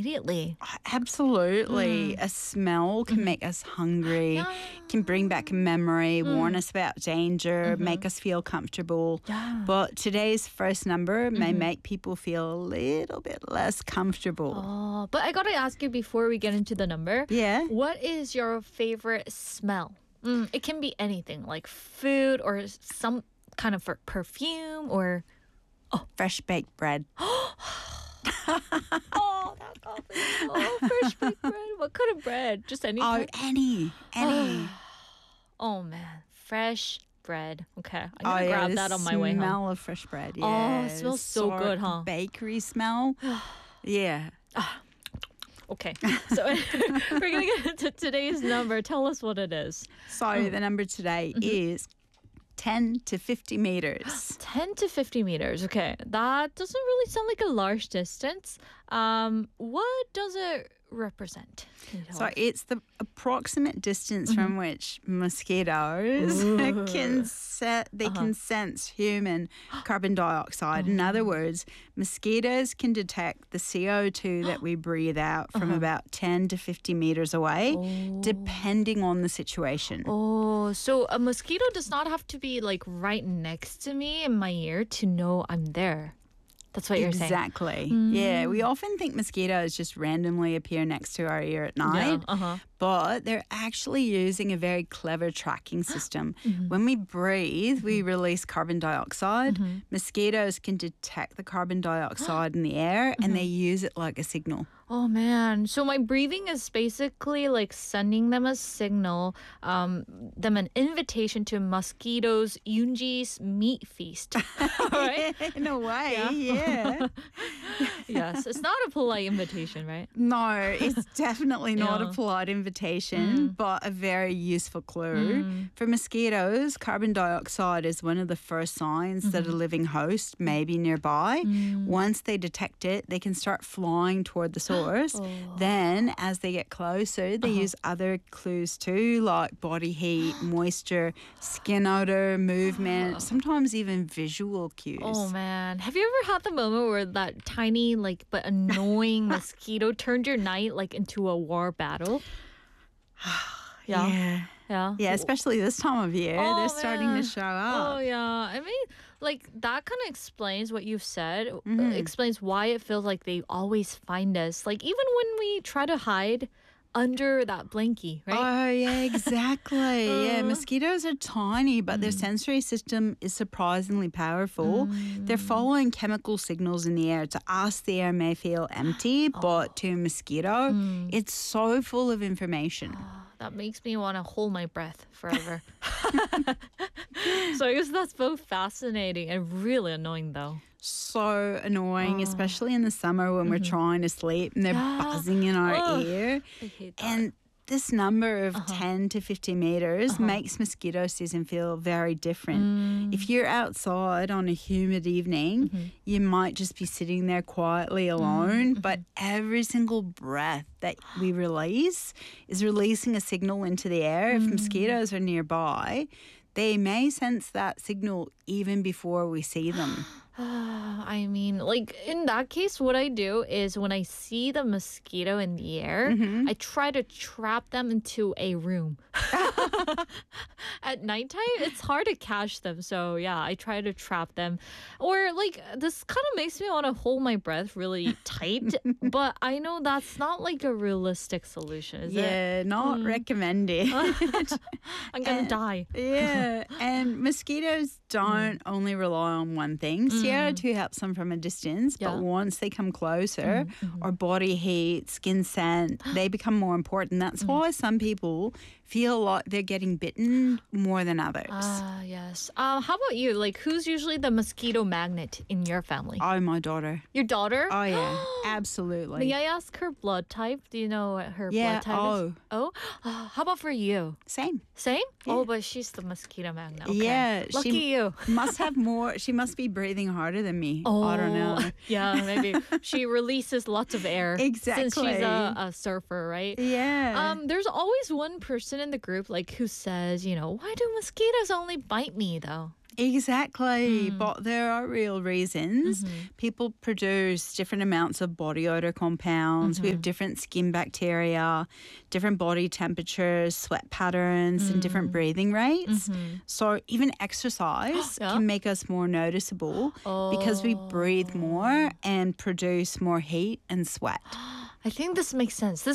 immediately. Absolutely. A smell can make us hungry, Yeah. can bring back a memory, warn us about danger, make us feel comfortable. Yeah. But today's first number may make people feel a little bit less comfortable. Oh, but I gotta ask you before we get into the number. Yeah. What is your favorite smell? It can be anything, like food or some kind of perfume or. Fresh baked bread. Oh, that got me. Oh, fresh baked bread. What kind of bread? Just any Oh, type? any. Oh man, fresh bread. Okay, I'm Oh, gonna yeah, grab the that on my way home. smell of fresh bread. Oh, Yeah. it smells so good, huh? Bakery smell. Yeah. Okay, so we're gonna get into today's number. Tell us what it is. So the number today is 10 to 50 meters. 10 to 50 meters. Okay, that doesn't really sound like a large distance. What does it represent? Can you tell So us? it's the approximate distance from which mosquitoes can can sense human carbon dioxide. In other words, mosquitoes can detect the CO2 that we breathe out from about 10 to 50 meters away, depending on the situation. Oh, so a mosquito does not have to be like right next to me in my ear to know I'm there. That's what you're saying. Exactly. Yeah, we often think mosquitoes just randomly appear next to our ear at night, but they're actually using a very clever tracking system. When we breathe, we release carbon dioxide. Mosquitoes can detect the carbon dioxide in the air and they use it like a signal. Oh man. So my breathing is basically like sending them a signal, them an invitation to mosquitoes Yoonji's meat feast. Right? In a way, yeah. Yes. It's not a polite invitation, right? No, it's definitely not a Yeah. polite invitation, but a very useful clue. For mosquitoes, carbon dioxide is one of the first signs that a living host may be nearby. Once they detect it, they can start flying toward the source. Then, as they get closer, they use other clues too, like body heat, moisture, skin odor, movement, sometimes even visual cues. Oh man. Have you ever had the moment where that tiny like but annoying mosquito turned your night like into a war battle? Yeah. Yeah. Yeah, especially this time of year. Oh, They're starting man. to show up. Oh yeah. I mean, like that kind of explains what you've said. Explains why it feels like they always find us. Like even when we try to hide under that blankie, right? Oh, yeah, exactly. Yeah, mosquitoes are tiny, but their sensory system is surprisingly powerful. They're following chemical signals in the air. To us, the air may feel empty, but to a mosquito, it's so full of information. That makes me want to hold my breath forever. So I guess that's both fascinating and really annoying, though. So annoying, especially in the summer when we're trying to sleep and they're buzzing in our ear. I hate that. And this number of 10 to 50 meters makes mosquito season feel very different. If you're outside on a humid evening, you might just be sitting there quietly alone, but every single breath that we release is releasing a signal into the air. If mosquitoes are nearby, they may sense that signal even before we see them. I mean, like in that case, what I do is when I see the mosquito in the air, I try to trap them into a room. At nighttime, it's hard to catch them. So yeah, I try to trap them. Or like this kind of makes me want to hold my breath really tight. But I know that's not like a realistic solution, is it? Yeah, not recommended. I'm gonna die. Yeah, and mosquitoes don't only rely on one thing. CO2 helps them from a distance, Yeah. but once they come closer, or body heat, skin scent, they become more important. That's why some people feel like they're getting bitten more than others. Ah, yes. How about you? Like, who's usually the mosquito magnet in your family? Oh, my daughter. Your daughter? Oh, yeah, absolutely. May I ask her blood type? Do you know what her Yeah, blood type is? Oh. How about for you? Same. Same? Oh, but she's the mosquito magnet. Okay. Yeah, Lucky she you. must have more. She must be breathing harder than me. Oh, I don't know. Yeah, maybe. She releases lots of air. Since she's Exactly. a surfer, right? Yeah. There's always one person in the group like who says, you know, why do mosquitoes only bite me though? Exactly, but there are real reasons. People produce different amounts of body odor compounds. We have different skin bacteria, different body temperatures, sweat patterns, and different breathing rates. So even exercise Yeah. can make us more noticeable because we breathe more and produce more heat and sweat. I think this makes sense.